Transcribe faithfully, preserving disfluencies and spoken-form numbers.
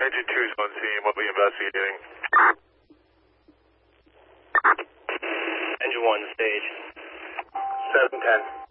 Engine two is on scene. What are we investigating? Engine one, stage. seven ten.